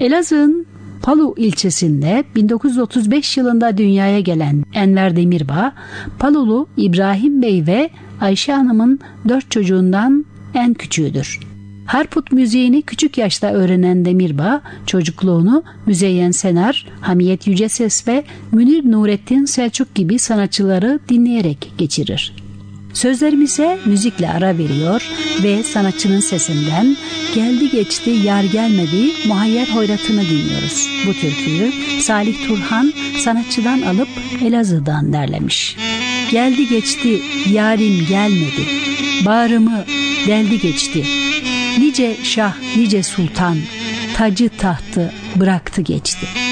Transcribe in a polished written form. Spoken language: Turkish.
Elazığ'ın Palu ilçesinde 1935 yılında dünyaya gelen Enver Demirbağ, Palulu İbrahim Bey ve Ayşe Hanım'ın 4 çocuğundan en küçüğüdür. Harput müziğini küçük yaşta öğrenen Demirbağ, çocukluğunu Müzeyyen Senar, Hamiyet Yüceses ve Münir Nurettin Selçuk gibi sanatçıları dinleyerek geçirir. Sözlerimize müzikle ara veriyor ve sanatçının sesinden "Geldi geçti yar gelmedi" muhayyer hoyratını dinliyoruz. Bu türküyü Salih Turhan sanatçıdan alıp Elazığ'dan derlemiş. Geldi geçti yarim gelmedi, bağrımı deldi geçti. Nice şah nice sultan, tacı tahtı bıraktı geçti.